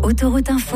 Autoroute Info.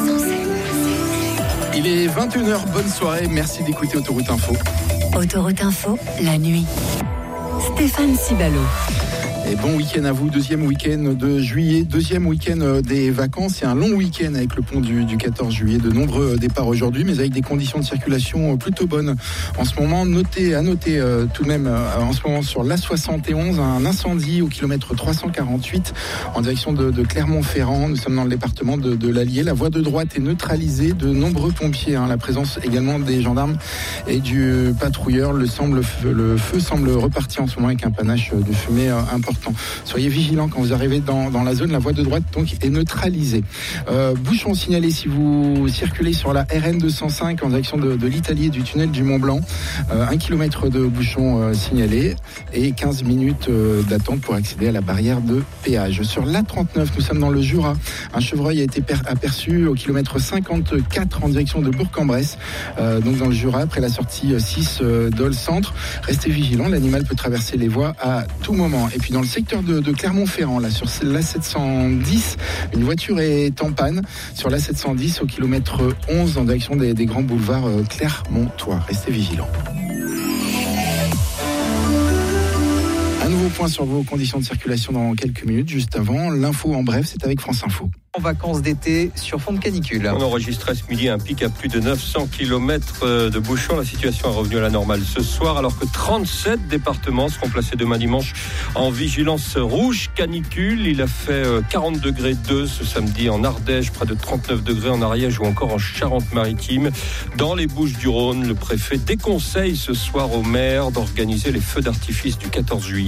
Il est 21h, bonne soirée, merci d'écouter Autoroute Info. Autoroute Info, la nuit. Stéphane Cibalo. Et bon week-end à vous, deuxième week-end de juillet, deuxième week-end des vacances. C'est un long week-end avec le pont du 14 juillet. De nombreux départs aujourd'hui, mais avec des conditions de circulation plutôt bonnes. En ce moment, à noter tout de même, en ce moment sur l'A71, un incendie au kilomètre 348 en direction de Clermont-Ferrand. Nous sommes dans le département de l'Allier. La voie de droite est neutralisée. De nombreux pompiers, la présence également des gendarmes et du patrouilleur. Le feu semble repartir en ce moment avec un panache de fumée important. Soyez vigilants quand vous arrivez dans la zone. La voie de droite donc est neutralisée. Bouchons signalés si vous circulez sur la RN 205 en direction de l'Italie et du tunnel du Mont Blanc. 1 kilomètre de bouchons signalés et 15 minutes d'attente pour accéder à la barrière de péage. Sur l'A39, nous sommes dans le Jura. Un chevreuil a été aperçu au kilomètre 54 en direction de Bourg-en-Bresse, donc dans le Jura, après la sortie 6 d'Ol Centre. Restez vigilants, l'animal peut traverser les voies à tout moment. Et puis dans le secteur de Clermont-Ferrand, là sur l'A710, une voiture est en panne sur l'A710 au kilomètre 11 en direction des grands boulevards clermontois. Restez vigilants. Un nouveau point sur vos conditions de circulation dans quelques minutes. Juste avant, l'info en bref, c'est avec France Info. En vacances d'été sur fond de canicule. On enregistrait ce midi un pic à plus de 900 km de bouchons. La situation est revenue à la normale ce soir, alors que 37 départements seront placés demain dimanche en vigilance rouge canicule. Il a fait 40 degrés 2 ce samedi en Ardèche, près de 39 degrés en Ariège ou encore en Charente-Maritime. Dans les Bouches-du-Rhône, le préfet déconseille ce soir aux maires d'organiser les feux d'artifice du 14 juillet.